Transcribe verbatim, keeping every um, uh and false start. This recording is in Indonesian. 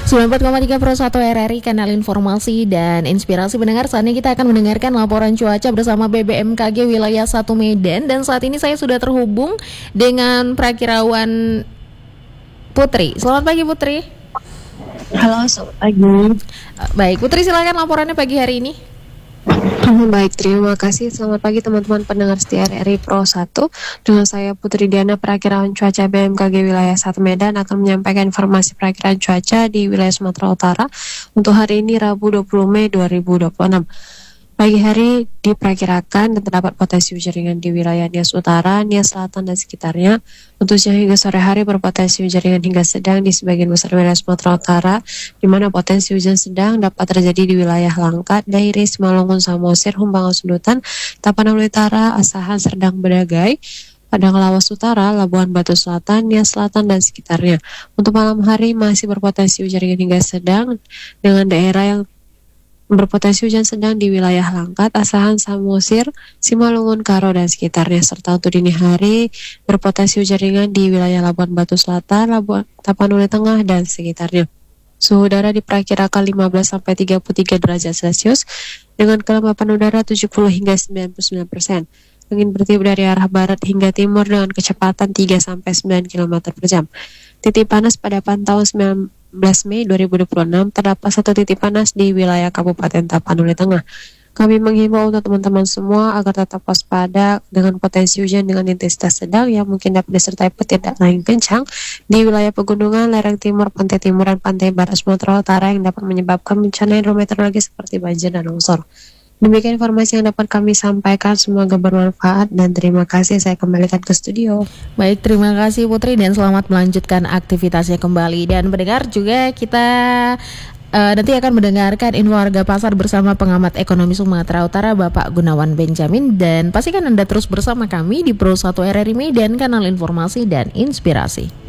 sembilan puluh empat koma tiga Pro satu R R I, kanal informasi dan inspirasi. Pendengar, saat ini kita akan mendengarkan laporan cuaca bersama B B M K G wilayah satu Medan. Dan saat ini saya sudah terhubung dengan Prakirawan Putri. Selamat pagi Putri. Halo, selamat pagi. Baik Putri, silakan laporannya pagi hari ini. Baik, terima kasih. Selamat pagi teman-teman pendengar setia R R I Pro satu. Dengan saya Putri Diana, Perakiraan Cuaca B M K G wilayah satu Medan, akan menyampaikan informasi perakiraan cuaca di wilayah Sumatera Utara untuk hari ini Rabu dua puluh Mei dua ribu dua puluh enam. Pagi hari diperkirakan dan terdapat potensi hujan ringan di wilayah Nias Utara, Nias Selatan dan sekitarnya. Untuk siang hingga sore hari berpotensi hujan ringan hingga sedang di sebagian besar wilayah Sumatera Utara, di mana potensi hujan sedang dapat terjadi di wilayah Langkat, Dairi, Simalungun, Samosir, Humbangan, Sundutan, Tapanuli Utara, Asahan, Serdang, Bedagai, Padang Lawas Utara, Labuan Batu Selatan, Nias Selatan dan sekitarnya. Untuk malam hari masih berpotensi hujan ringan hingga sedang dengan daerah yang berpotensi hujan sedang di wilayah Langkat, Asahan, Samosir, Simalungun, Karo dan sekitarnya. Serta untuk dini hari berpotensi hujan ringan di wilayah Labuan Batu Selatan, Labuan Tapanuli Tengah dan sekitarnya. Suhu udara diperkirakan lima belas sampai tiga puluh tiga derajat Celcius dengan kelembapan udara tujuh puluh hingga sembilan puluh sembilan persen. Angin bertiup dari arah barat hingga timur dengan kecepatan tiga sampai sembilan kilometer per jam. Titik panas pada pantauan sembilan belas Mei dua ribu dua puluh enam terdapat satu titik panas di wilayah Kabupaten Tapanuli Tengah. Kami menghimbau untuk teman-teman semua agar tetap waspada dengan potensi hujan dengan intensitas sedang yang mungkin dapat disertai petir dan angin kencang di wilayah pegunungan, lereng timur, pantai timur, dan pantai barat Sumatera Utara yang dapat menyebabkan bencana hidrometeorologi seperti banjir dan longsor. Demikian informasi yang dapat kami sampaikan, semoga bermanfaat dan terima kasih. Saya kembalikan ke studio. Baik, terima kasih Putri dan selamat melanjutkan aktivitasnya kembali. Dan pendengar juga kita uh, nanti akan mendengarkan info harga pasar bersama pengamat ekonomi Sumatera Utara Bapak Gunawan Benjamin. Dan pastikan Anda terus bersama kami di Pro satu R R I Medan, kanal informasi dan inspirasi.